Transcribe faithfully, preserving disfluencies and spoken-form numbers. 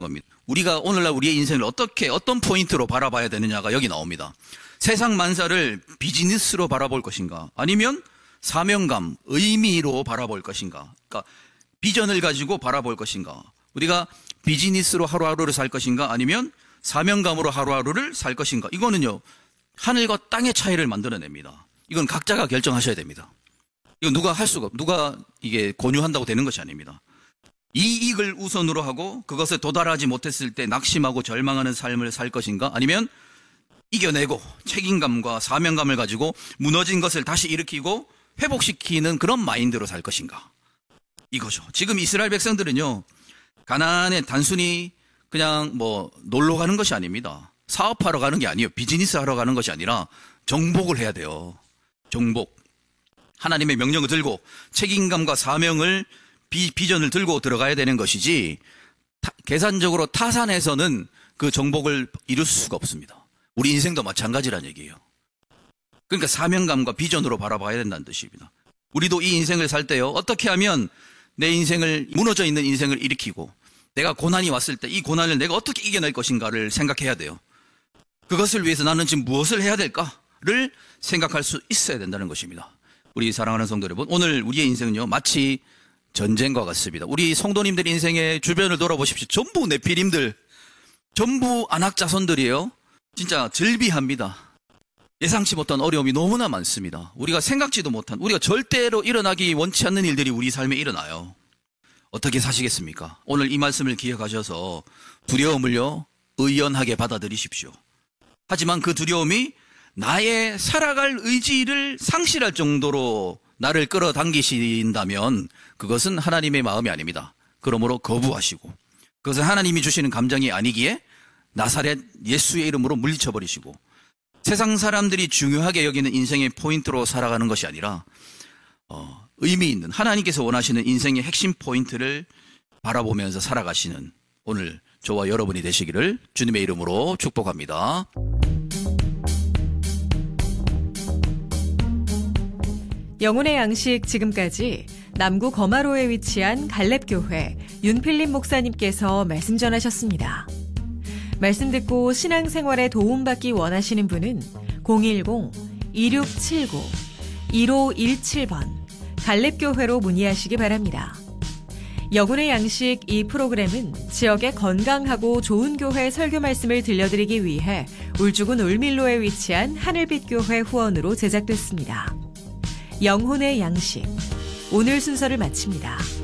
겁니다. 우리가 오늘날 우리의 인생을 어떻게 어떤 포인트로 바라봐야 되느냐가 여기 나옵니다. 세상 만사를 비즈니스로 바라볼 것인가 아니면 사명감, 의미로 바라볼 것인가. 그러니까 비전을 가지고 바라볼 것인가. 우리가 비즈니스로 하루하루를 살 것인가 아니면 사명감으로 하루하루를 살 것인가. 이거는요, 하늘과 땅의 차이를 만들어냅니다. 이건 각자가 결정하셔야 됩니다. 이건 누가 할 수가, 누가 이게 권유한다고 되는 것이 아닙니다. 이익을 우선으로 하고 그것에 도달하지 못했을 때 낙심하고 절망하는 삶을 살 것인가 아니면 이겨내고 책임감과 사명감을 가지고 무너진 것을 다시 일으키고 회복시키는 그런 마인드로 살 것인가. 이거죠. 지금 이스라엘 백성들은요, 가나안에 단순히 그냥 뭐 놀러 가는 것이 아닙니다. 사업하러 가는 게 아니에요. 비즈니스 하러 가는 것이 아니라 정복을 해야 돼요. 정복. 하나님의 명령을 들고 책임감과 사명을 비, 비전을 들고 들어가야 되는 것이지 타, 계산적으로 타산해서는 그 정복을 이룰 수가 없습니다. 우리 인생도 마찬가지란 얘기예요. 그러니까 사명감과 비전으로 바라봐야 된다는 뜻입니다. 우리도 이 인생을 살 때요, 어떻게 하면 내 인생을, 무너져 있는 인생을 일으키고 내가 고난이 왔을 때 이 고난을 내가 어떻게 이겨낼 것인가를 생각해야 돼요. 그것을 위해서 나는 지금 무엇을 해야 될까를 생각할 수 있어야 된다는 것입니다. 우리 사랑하는 성도 여러분, 오늘 우리의 인생은요, 마치 전쟁과 같습니다. 우리 성도님들 인생의 주변을 돌아보십시오. 전부 네피림들, 전부 안악자손들이에요. 진짜 절비합니다. 예상치 못한 어려움이 너무나 많습니다. 우리가 생각지도 못한, 우리가 절대로 일어나기 원치 않는 일들이 우리 삶에 일어나요. 어떻게 사시겠습니까? 오늘 이 말씀을 기억하셔서 두려움을요, 의연하게 받아들이십시오. 하지만 그 두려움이 나의 살아갈 의지를 상실할 정도로 나를 끌어당기신다면 그것은 하나님의 마음이 아닙니다. 그러므로 거부하시고 그것은 하나님이 주시는 감정이 아니기에 나사렛 예수의 이름으로 물리쳐버리시고 세상 사람들이 중요하게 여기는 인생의 포인트로 살아가는 것이 아니라 어, 의미 있는 하나님께서 원하시는 인생의 핵심 포인트를 바라보면서 살아가시는 오늘 저와 여러분이 되시기를 주님의 이름으로 축복합니다. 영혼의 양식, 지금까지 남구 거마로에 위치한 갈렙교회 윤필립 목사님께서 말씀 전하셨습니다. 말씀 듣고 신앙생활에 도움받기 원하시는 분은 공일공 이육칠구 일오일칠 번 갈렙교회로 문의하시기 바랍니다. 영혼의 양식, 이 프로그램은 지역의 건강하고 좋은 교회 설교 말씀을 들려드리기 위해 울주군 울밀로에 위치한 하늘빛교회 후원으로 제작됐습니다. 영혼의 양식, 오늘 순서를 마칩니다.